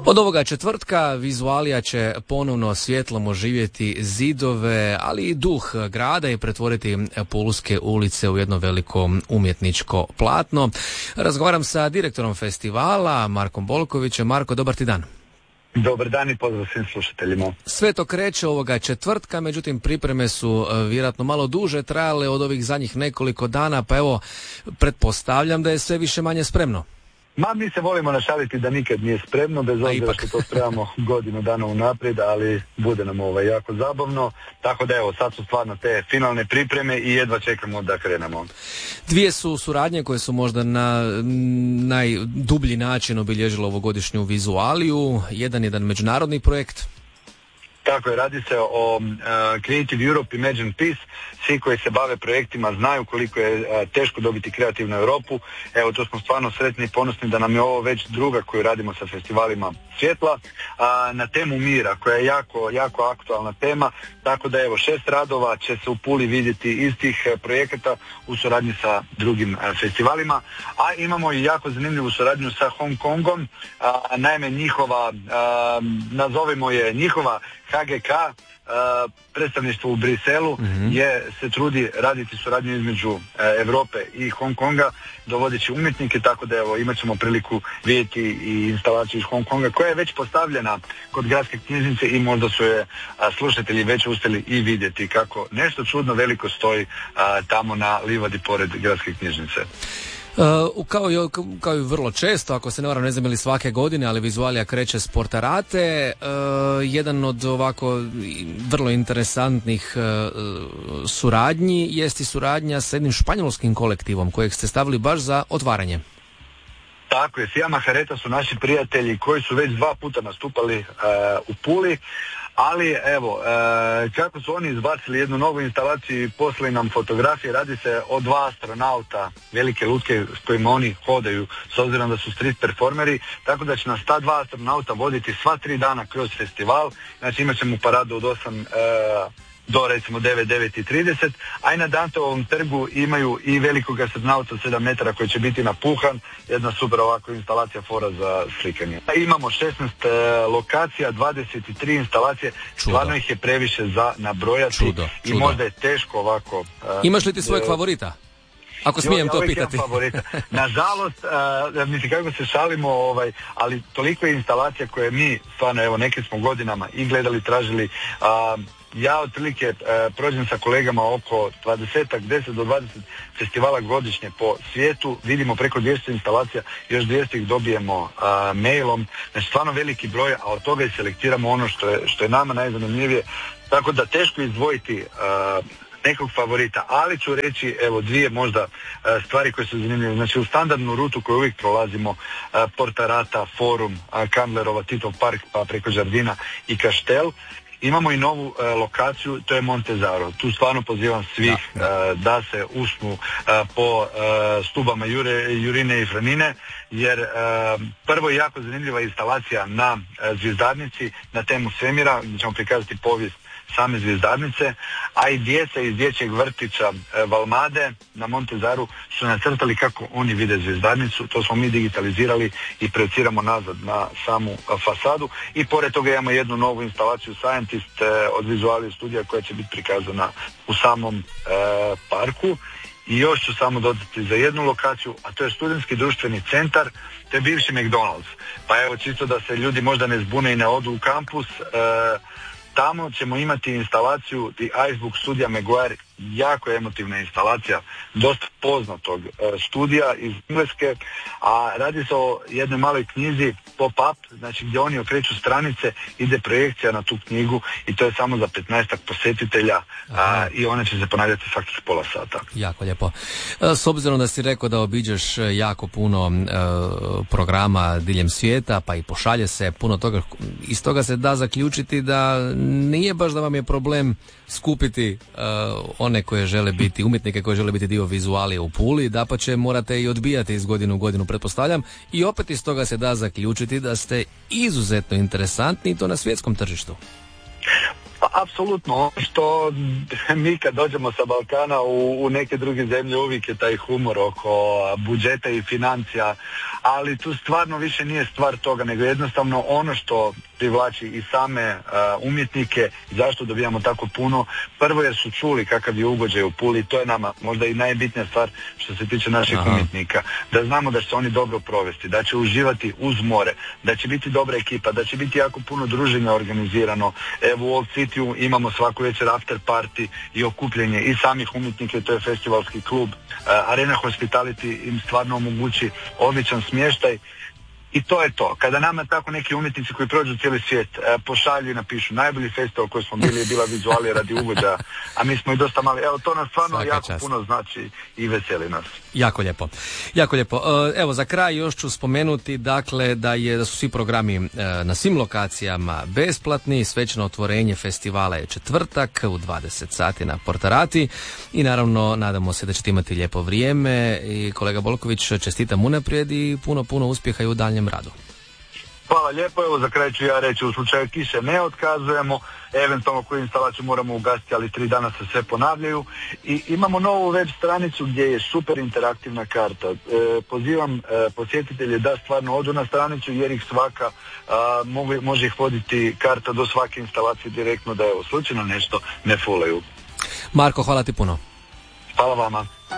Od ovoga četvrtka Vizualija će ponovno svjetlom oživjeti zidove, ali i duh grada i pretvoriti Pulske ulice u jedno veliko umjetničko platno. Razgovaram sa direktorom festivala, Markom Bolkovićem. Marko, dobar ti dan. Dobar dan i pozdrav svim slušateljima. Sve to kreće ovoga četvrtka, međutim pripreme su vjerojatno malo duže trajale od ovih zadnjih nekoliko dana, pa evo, pretpostavljam da je sve više manje spremno. Mi se volimo našaliti da nikad nije spremno, bez obzira što to spremamo godinu dana unaprijed, ali bude nam jako zabavno. Tako da evo, sad su stvarno te finalne pripreme i jedva čekamo da krenemo. Dvije su suradnje koje su možda na najdublji način obilježile ovogodišnju Vizualiju. Jedan međunarodni projekt. Tako je, radi se o Creative Europe Imagine Peace. Svi koji se bave projektima znaju koliko je teško dobiti kreativnu Europu. Evo, to smo stvarno sretni i ponosni da nam je ovo već druga koju radimo sa festivalima svjetla na temu mira, koja je jako aktualna tema. Tako da evo, 6 radova će se u Puli vidjeti iz tih projekata u suradnji sa drugim festivalima. A imamo i jako zanimljivu suradnju sa Hong Kongom. Naime, njihova, nazovimo je njihova HGK, predstavništvo u Briselu se trudi raditi suradnju između Europe i Hong Konga, dovodeći umjetnike, tako da evo, imat ćemo priliku vidjeti i instalaciju iz Hong Konga koja je već postavljena kod gradske knjižnice i možda su je slušatelji već uspjeli i vidjeti kako nešto čudno veliko stoji tamo na livadi pored gradske knjižnice. Kao i vrlo često, ako se ne varam, ne znam ili svake godine, ali Vizualija kreće s Portarate. Jedan od ovako vrlo interesantnih suradnji jest i suradnja s jednim španjolskim kolektivom kojeg ste stavili baš za otvaranje. Tako je, Sija Mahareta su naši prijatelji koji su već 2 puta nastupali u Puli. Ali evo, kako su oni izbacili jednu novu instalaciju i poslali nam fotografije, radi se o 2 astronauta, velike lutke s kojima oni hodaju, s obzirom da su street performeri, tako da će nas ta 2 astronauta voditi sva 3 dana kroz festival. Znači imat ćemo paradu od 8 do recimo 9:30, a i na Danteovom trgu imaju i velikog astronauta od 7 metara koji će biti napuhan, jedna super ovako instalacija fora za slikanje. Imamo 16 lokacija, 23 instalacije, stvarno ih je previše za nabrojati. Čudo. I možda je teško ovako. Imaš li ti svojeg favorita? Ako smijem to pitati. Nažalost, mislim kako se šalimo, ali toliko je instalacija koje mi stvarno, evo, neke smo godinama i gledali, tražili. Ja otprilike prođem sa kolegama oko 10 do 20 festivala godišnje po svijetu, vidimo preko 200 instalacija, još 200 ih dobijemo mailom, znači stvarno veliki broj, a od toga i selektiramo ono što je nama najzanimljivije, tako da teško izdvojiti nekog favorita, ali ću reći evo 2 možda stvari koje su zanimljive. Znači u standardnu rutu koju uvijek prolazimo, Portarata, Forum, Kandlerova, Titov park, pa preko Žardina i Kaštel, imamo i novu lokaciju, to je Montezaro. Tu stvarno pozivam svih da se usnu po stubama Jurine i Franine, jer prvo je jako zanimljiva instalacija na zvjezdarnici na temu svemira, gdje ćemo prikazati povijest same zvjezdarnice, a i djeca iz dječjeg vrtića Valmade na Montezaru su nacrtali kako oni vide zvjezdarnicu, to smo mi digitalizirali i projeciramo nazad na samu fasadu i pored toga imamo jednu novu instalaciju Scientist od Vizualije studija koja će biti prikazana u samom parku. I još ću samo dodati za jednu lokaciju, a to je studentski društveni centar, to je bivši McDonald's. Pa evo, čisto da se ljudi možda ne zbune i ne odu u kampus, tamo ćemo imati instalaciju The Icebook studija Maguire, jako emotivna instalacija, dosta poznatog studija iz Engleske, a radi se o jednoj maloj knjizi pop-up, znači gdje oni okreću stranice, ide projekcija na tu knjigu i to je samo za 15 posjetitelja i ona će se ponavljati svakih pola sata. Jako lijepo. S obzirom da si rekao da obiđeš jako puno programa diljem svijeta, pa i pošalje se puno toga, iz toga se da zaključiti da nije baš da vam je problem skupiti one koje žele biti, umjetnike koji žele biti dio Vizualije u Puli, dapače morate i odbijati iz godine u godinu, pretpostavljam, i opet iz toga se da zaključiti da ste izuzetno interesantni i to na svjetskom tržištu. Pa apsolutno, ono što mi kad dođemo sa Balkana u neke druge zemlje uvijek je taj humor oko budžeta i financija, ali tu stvarno više nije stvar toga, nego jednostavno ono što privlači i same umjetnike, zašto dobijamo tako puno, prvo jer su čuli kakav je ugođaj u Puli, to je nama možda i najbitnija stvar što se tiče naših umjetnika, da znamo da će se oni dobro provesti, da će uživati uz more, da će biti dobra ekipa, da će biti jako puno druženja organizirano. Evo u Old Cityu imamo svaku večer after party i okupljenje i samih umjetnika, to je festivalski klub. Arena Hospitality im stvarno omogući odličan smještaj. I to je to. Kada nama tako neki umjetnici koji prođu cijeli svijet pošalju i napišu najbolji festival koji smo bili je bila Vizualija radi uvođa, a mi smo i dosta mali. Evo, to nas stvarno jako puno znači i veseli nas. Jako lijepo. Jako lijepo. Evo, za kraj još ću spomenuti, dakle, da su svi programi na svim lokacijama besplatni. Svečano otvorenje festivala je četvrtak u 20 sati na Portarati i naravno nadamo se da ćete imati lijepo vrijeme i kolega Bolković, čestitam unaprijed i puno uspjeha i u daljem radu. Hvala lijepo, evo za kraj ću ja reći, u slučaju kiše ne otkazujemo, eventualno koju instalaciju moramo ugasiti, ali 3 dana se sve ponavljaju i imamo novu web stranicu gdje je super interaktivna karta. Pozivam posjetitelje da stvarno odu na stranicu jer ih svaka može ih voditi karta do svake instalacije direktno, da evo slučajno nešto ne fulaju. Marko, hvala ti puno. Hvala vama.